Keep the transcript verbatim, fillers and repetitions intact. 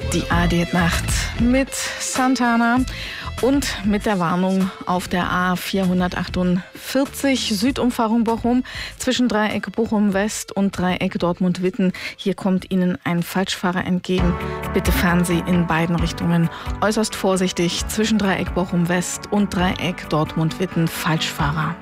Die A R D-Nacht mit Santana und mit der Warnung auf der A vierhundertachtundvierzig Südumfahrung Bochum zwischen Dreieck Bochum West und Dreieck Dortmund-Witten. Hier kommt Ihnen ein Falschfahrer entgegen. Bitte fahren Sie in beiden Richtungen äußerst vorsichtig zwischen Dreieck Bochum West und Dreieck Dortmund-Witten. Falschfahrer.